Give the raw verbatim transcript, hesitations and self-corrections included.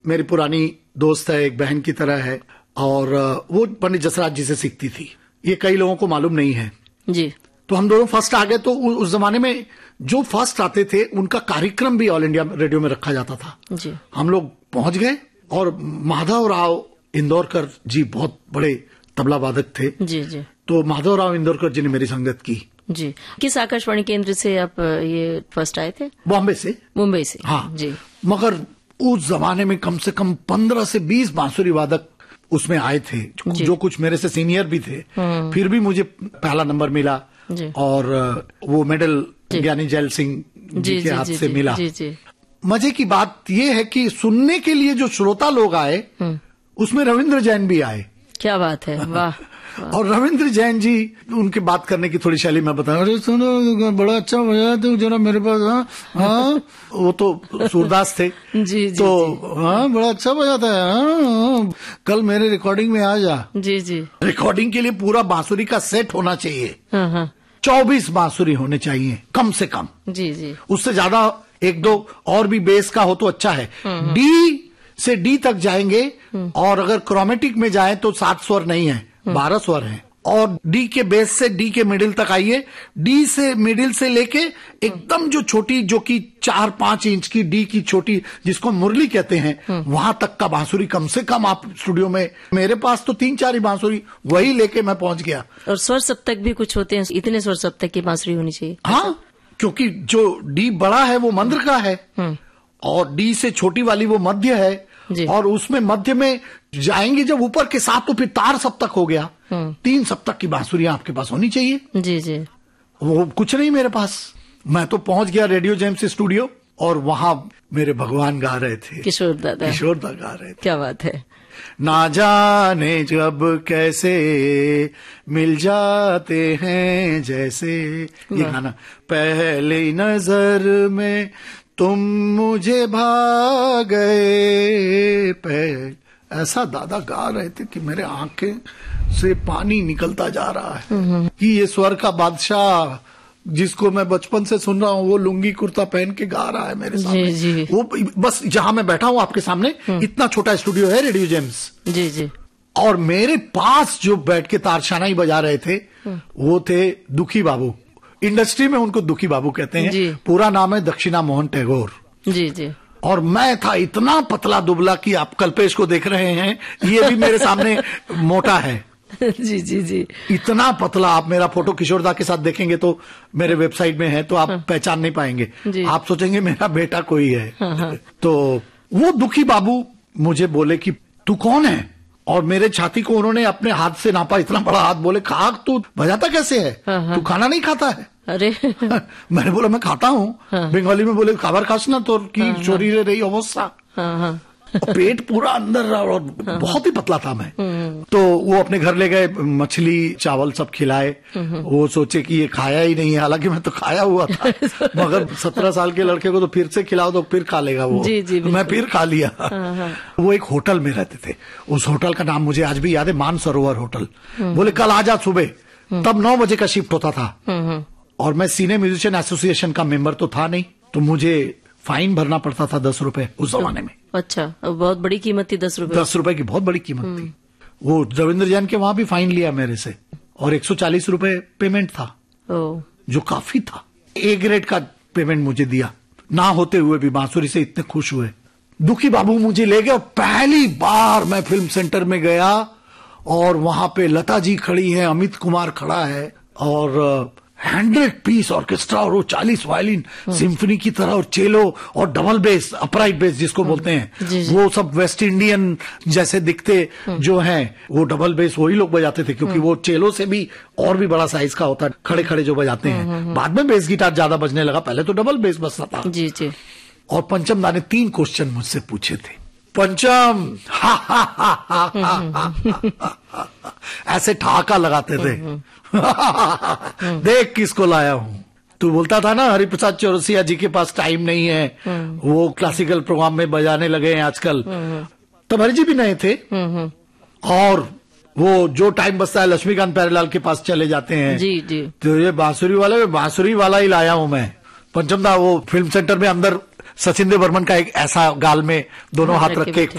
मेरी पुरानी दोस्त है, एक बहन की तरह है, और वो पंडित जसराज जी से सीखती थी। ये कई लोगों को मालूम नहीं है जी। तो हम दोनों फर्स्ट आ गए। तो उस जमाने में जो फर्स्ट आते थे उनका कार्यक्रम भी ऑल इंडिया रेडियो में रखा जाता था जी। हम लोग पहुंच गए, और माधव राव इंदौरकर जी बहुत बड़े तबला वादक थे जी जी। तो माधव राव इंदौरकर जी ने मेरी संगत की जी। किस आकाशवाणी केंद्र से आप ये फर्स्ट आए थे? बॉम्बे से। मुंबई से? हाँ जी। मगर उस जमाने में कम से कम पंद्रह से बीस बांसुरी वादक उसमें आए थे, जो, जो कुछ मेरे से सीनियर भी थे। फिर भी मुझे पहला नंबर मिला जी। और वो मेडल ज्ञानी जैल सिंह जी, जी के हाथ से जी, मिला। जी, जी। मजे की बात यह है कि सुनने के लिए जो श्रोता लोग आए उसमें रविंद्र जैन भी आए। क्या बात है, वाह। और रविंद्र जैन जी, उनके बात करने की थोड़ी शैली मैं बताऊं, अरे सुनो बड़ा अच्छा बजा तू जरा मेरे पास। हाँ हाँ वो तो सूरदास थे जी, जी, तो हाँ बड़ा अच्छा बजाता है। हाँ कल मेरे रिकॉर्डिंग में आ जा। जी जी। रिकॉर्डिंग के लिए पूरा बांसुरी का सेट होना चाहिए। हाँ हाँ। चौबीस बांसुरी होने चाहिए कम से कम। जी जी। उससे ज्यादा एक दो और भी बेस का हो तो अच्छा है। डी से डी तक जाएंगे, और अगर क्रोमेटिक में जाए तो सात स्वर नहीं है, बारह स्वर है। और डी के बेस से डी के मिडिल तक आइए, डी से मिडिल से लेके एकदम जो छोटी, जो कि चार पांच इंच की डी की छोटी, जिसको मुरली कहते हैं, वहां तक का बांसुरी कम से कम आप स्टूडियो में। मेरे पास तो तीन चार ही बांसुरी, वही लेके मैं पहुंच गया। और स्वर सप्तक भी कुछ होते हैं, इतने स्वर सप्तक की बांसुरी होनी चाहिए? हाँ, क्योंकि जो डी बड़ा है वो मंद्र का है, और डी से छोटी वाली वो मध्य है, और उसमें मध्य में जाएंगे जब ऊपर के साथ तो फिर तार सप्तक हो गया। तीन सप्तक की बांसुरियां आपके पास होनी चाहिए। जी जी। वो कुछ नहीं मेरे पास। मैं तो पहुंच गया रेडियो जेम्स स्टूडियो, और वहां मेरे भगवान गा रहे थे, किशोर दादा। किशोर दादा गा रहे थे। क्या बात है। ना जाने जब कैसे मिल जाते हैं जैसे, ये गाना, पहली नजर में तुम मुझे भा गए पहले, ऐसा दादा गा रहे थे कि मेरे आंखें से पानी निकलता जा रहा है कि ये स्वर का बादशाह जिसको मैं बचपन से सुन रहा हूँ वो लुंगी कुर्ता पहन के गा रहा है मेरे सामने। जी, जी। वो बस जहां मैं बैठा हूँ आपके सामने, इतना छोटा स्टूडियो है रेडियो जेम्स। जी जी। और मेरे पास जो बैठ के तारशानाई बजा रहे थे वो थे दुखी बाबू। इंडस्ट्री में उनको दुखी बाबू कहते हैं, पूरा नाम है दक्षिणा मोहन टैगोर। जी जी। और मैं था इतना पतला दुबला कि आप कल्पेश को देख रहे हैं, ये भी मेरे सामने मोटा है। जी जी जी। इतना पतला। आप मेरा फोटो किशोरदा के साथ देखेंगे तो मेरे वेबसाइट में है, तो आप हाँ। पहचान नहीं पाएंगे, आप सोचेंगे मेरा बेटा कोई है। हाँ हाँ। तो वो दुखी बाबू मुझे बोले कि तू कौन है, और मेरे छाती को उन्होंने अपने हाथ से नापा, इतना बड़ा हाथ। बोले खाक तू बजाता कैसे है, हाँ। तू खाना नहीं खाता है? अरे मैंने बोला मैं खाता हूँ। हाँ। बंगाली में बोले खाबर खास ना तो की शरीर रही अवस्था। पेट पूरा अंदर, और बहुत ही पतला था मैं। तो वो अपने घर ले गए, मछली चावल सब खिलाए। वो सोचे कि ये खाया ही नहीं है, हालांकि मैं तो खाया हुआ था, मगर सत्रह साल के लड़के को तो फिर से खिलाओ तो फिर खा लेगा वो। जी जी, मैं फिर खा लिया। वो एक होटल में रहते थे, उस होटल का नाम मुझे आज भी याद है, मानसरोवर होटल। बोले कल आ जा सुबह, तब नौ बजे का शिफ्ट होता था, और मैं सीनियर म्यूजिशियन एसोसिएशन का मेंबर तो था नहीं, तो मुझे फाइन भरना पड़ता था दस रुपए उस जमाने में। अच्छा, बहुत बड़ी कीमत थी दस रुपए। दस रुपए की बहुत बड़ी कीमत थी। वो रविंद्र जैन के वहां भी फाइन लिया मेरे से, और एक सौ चालीस रुपए पेमेंट था, जो काफी था। ए ग्रेड का पेमेंट मुझे दिया, ना होते हुए भी बांसुरी से इतने खुश हुए। दुखी बाबू मुझे ले गए, और पहली बार मैं फिल्म सेंटर में गया, और वहां पे लता जी खड़ी है, अमित कुमार खड़ा है, और हंड्रेड पीस ऑर्केस्ट्रा, और वो चालीस वायलिन सिम्फनी की तरह, और चेलो और डबल बेस, अपराइट बेस जिसको बोलते हैं, जी जी। वो सब वेस्ट इंडियन जैसे दिखते जो हैं, वो डबल बेस वही लोग बजाते थे, क्योंकि वो चेलो से भी और भी बड़ा साइज का होता है, खड़े खड़े जो बजाते हैं। बाद में बेस गिटार ज्यादा बजने लगा, पहले तो डबल बेस बजता था। जी जी। और पंचम दा ने तीन क्वेश्चन मुझसे पूछे थे। पंचम हा हा हा हा हा ऐसे ठहाका लगाते थे, देख किसको लाया हूं। तू बोलता था ना हरिप्रसाद चौरसिया जी के पास टाइम नहीं है, वो क्लासिकल प्रोग्राम में बजाने लगे हैं आजकल। तब हरि जी भी नए थे, और वो जो टाइम बचता है लक्ष्मीकांत प्यारेलाल के पास चले जाते हैं। जी जी। तो ये बांसुरी वाले बांसुरी वाला ही लाया हूं मैं। पंचम दा वो फिल्म सेंटर में अंदर सचिन देव बर्मन का एक ऐसा गाल में दोनों हाथ रख के